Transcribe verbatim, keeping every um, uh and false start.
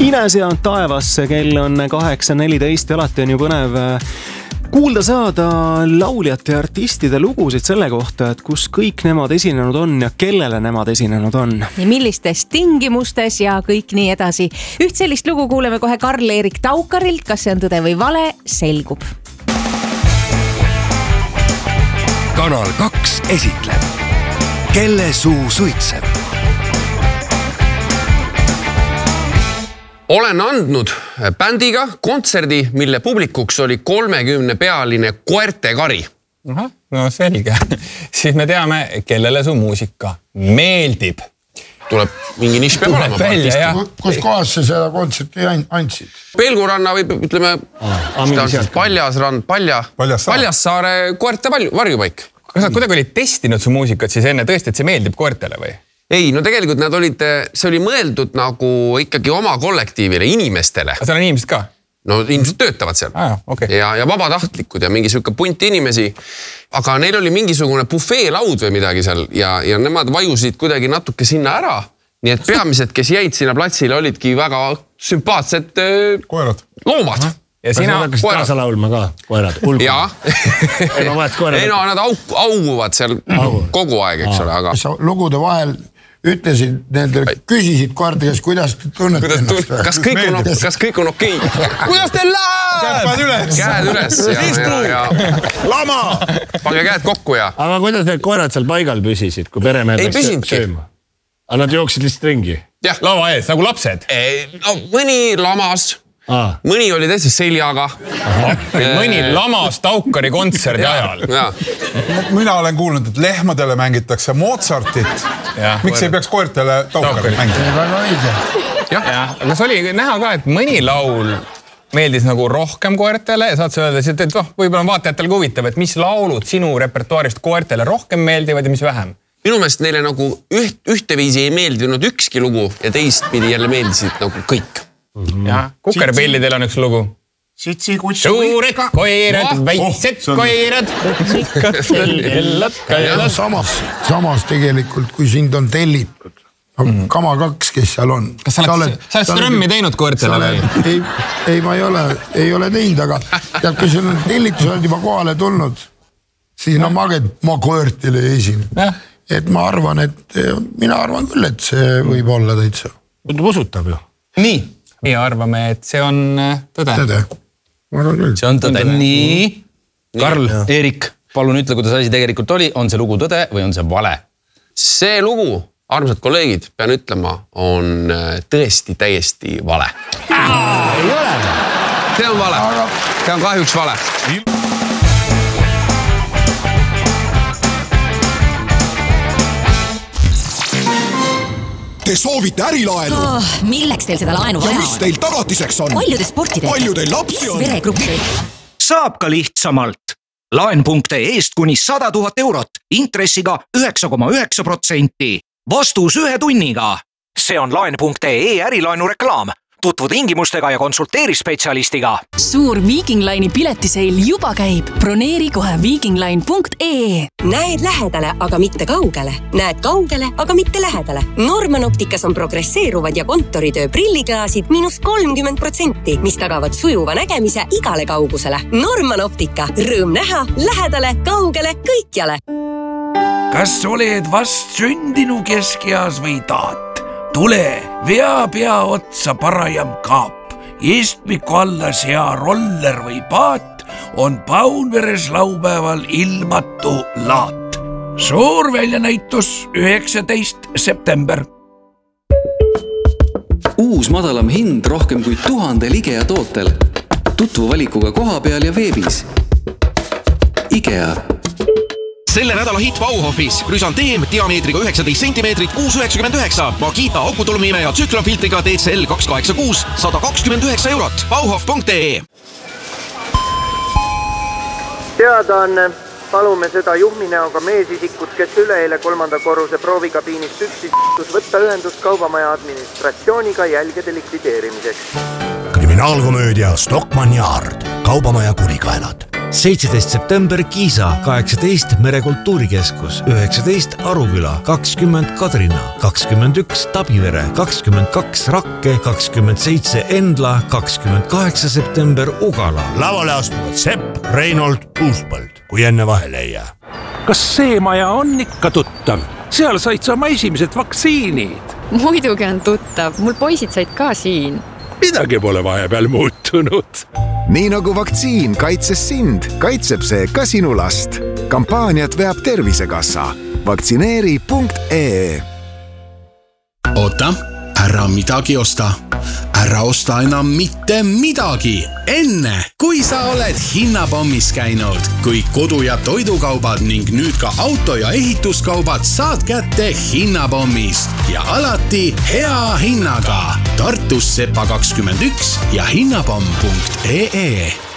Inesea taevasse, kell on kaheksa neliteist ja alati on ju põnev kuulda saada lauljate ja artistide lugusid selle kohta, et kus kõik nemad esinenud on ja kellele nemad esinenud on. Ja millistes tingimustes ja kõik nii edasi. Üht sellist lugu kuuleme kohe Karl-Erik Taukarilt, kas see on tõde või vale, selgub. Kanal kaks esitleb Kelle suu suitseb. Olen andnud bändiga kontserdi, mille publikuks oli kolmekümne pealine koerte kari. Aha, no selge. Siis me teame, kellele su muusika meeldib. Tuleb mingi niš peab olema. Välja, jah. Kus kohas sa seda kontserti andsid? Pelguranna või ütleme, Paljasrand, Palja, Paljassaare koerte varjupaik. Kas nad kuidagi olid testinud su muusikat siis enne tõesti, et see meeldib koertele või? Ei, no tegelikult nad olid, see oli mõeldud nagu ikkagi oma kollektiivile, inimestele. Aga seal on inimesed ka? No inimesed töötavad seal. Ah, okay. ja, ja vabatahtlikud ja mingi siuke punti inimesi. Aga neil oli mingisugune bufeelaud või midagi seal ja, ja nemad vajusid kuidagi natuke sinna ära. Nii et peamised, kes jäid sinna platsile, olidki väga sümpaatsed koerad. Loomad. Aha. Ja sina hakkasid kaasa laulma ka, koerad? Jaa. ei, no, ei no, nad au, auguvad seal Augu. kogu aeg, eks ole. Aga... lugude vahel ütlesid, nendele küsisid koerte, kes kuidas te tunnete ennast? Kas kõik on, kas kõik on okei? Kuidas teil läheb? Käed üles. Käed üles. Ja, ja, ja. Lama! Pange käed kokku ja... Aga kuidas need koerad seal paigal püsisid, kui peremehed läks sööma? Aga nad jooksid lihtsalt ringi? Jah. Lava ees, nagu lapsed? Ei, no, mõni lamas... Aa. Mõni oli täitsa seljaga. Mõni lamas Taukari kontserdi ajal. Ja. Mina olen kuulnud, et lehmadele mängitakse Mozartit. Ja, Miks koer... ei peaks koertele Taukari mängida? Aga see oli näha ka, et mõni laul meeldis nagu rohkem koertele ja saad sa öelda, et, et oh, võib-olla on vaatajatel huvitav, et mis laulud sinu repertuaarist koertele rohkem meeldivad ja mis vähem? Minu meelest neile nagu üht, ühteviisi ei meeldinud ükski lugu ja teistpidi jälle meeldisid nagu kõik. Mm-hmm. Ja, kukerpillidel on üks lugu. Sitsi kutsu. Suured koirad, väiksed oh, koirad. Samas, samas tegelikult, kui sind on tellitud, no, kama kaks, kes seal on. Kas sa oled, sa oled strömmi teinud koertele või? Ei, ei, ma ei ole, ei ole teinud, aga tead, kui sul on tellitus on juba kohale tulnud, siis no maged, ma koertile ei esine. Et ma arvan, et mina arvan küll, et see võib olla täitsa. Usutab ju. Nii. Meie arvame, et see on tõde. Tõde. See on tõde. Nii. Karl, Erik, palun ütle, kuidas asi tegelikult oli. On see lugu tõde või on see vale? See lugu, armsad kolleegid, pean ütlema, on tõesti täiesti vale. Ei ole. See on vale. See on kahjuks vale. Te soovite ärilaenu? Oh, milleks teil seda laenu vaja on? Ja mis teil tagatiseks on? Palju te sporti teete? Palju teil lapsi on? Veregruppi. Saab ka lihtsamalt. Laen.ee eest kuni sada tuhat eurot, intressiga üheksa koma üheksa protsenti. Vastus ühe tunniga. See on laen.ee ärilaenu reklaam. Tutvu tingimustega ja konsulteeri spetsialistiga. Suur Viking Line'i piletiseil juba käib. Broneeri kohe viikingline punkt ee. Näed lähedale, aga mitte kaugele. Näed kaugele, aga mitte lähedale. Norman Opticas on progresseeruvad ja kontoritöö prilliklaasid miinus kolmkümmend protsenti, mis tagavad sujuva nägemise igale kaugusele. Norman Optica. Rõõm näha, lähedale, kaugele, kõikjale. Kas oled vast sündinu keskeas või taat? Tule, vea pea otsa parajam kaap. Istmiku alla sea roller või paat on Paunveres laupäeval ilmatu laat. Suur väljanäitus üheksateist september. Uus madalam hind rohkem kui tuhandel IKEA tootel. Tutvu valikuga koha peal ja veebis. IKEA. Selle nädala hit Bauhofis Rüsanteem diameetriga üheksateist sentimeetrit kuus üheksakümmend üheksa, Makita akutulumime ja tsüklonfiltriga D C L kaks kaheksa kuus sada kakskümmend üheksa eurot. Bauhof punkt ee. Teadanne, palume seda juhminäoga meesisikut, kes üleeile kolmanda korruse proovikabiinist üksis võtta ühendust kaubamaja administratsiooniga jälgede likvideerimiseks. Kriminaalkomöödia Stockmann Yard, kaubamaja kurikaelad. seitseteist september Kiisa, kaheksateist Merekultuurikeskus, üheksateist Aruküla, kakskümmend Kadrina, kakskümmend üks Tabivere, kakskümmend kaks Rakke, kakskümmend seitse Endla, kakskümmend kaheksa september Ugala. Lavale astuvad Sepp, Reinold, Uuspõld, kui enne vahele ei jää. Kas see maja on ikka tuttav? Seal said sa oma esimesed vaktsiinid. Muidugi on tuttav, mul poisid said ka siin. Midagi pole vahepeal muutunud. Nii nagu vaktsiin kaitses sind, kaitseb see ka sinu last. Kampaaniat veab Tervisekassa. Vaktsineeri punkt ee. Oota, ära midagi osta. Ära osta enam mitte midagi. Enne, kui sa oled hinnapommis käinud, kui kodu- ja toidukaubad ning nüüd ka auto- ja ehituskaubad saad kätte hinnapommist ja alati hea hinnaga. Tartus Sepa kakskümmend üks ja hinnapomm punkt ee.